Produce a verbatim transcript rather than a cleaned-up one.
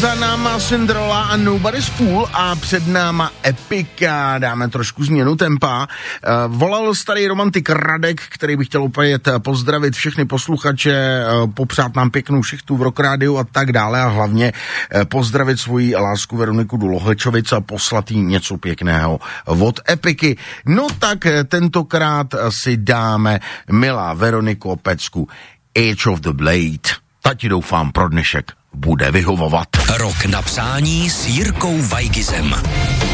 za náma Cinderella a Nobody's Fool a před náma Epika. Dáme trošku změnu tempa. Uh, volal starý romantik Radek, který by chtěl opět pozdravit všechny posluchače, uh, popřát nám pěknou šichtu v Rock Rádiu a tak dále a hlavně uh, pozdravit svoji lásku Veroniku Dulohečovic a poslat jí něco pěkného od Epiky. No tak tentokrát si dáme, milá Veroniko Pecku, Age of the Blade. Ta ti doufám pro dnešek bude vyhovovat. Rok na přání s Jirkou Vajgizem.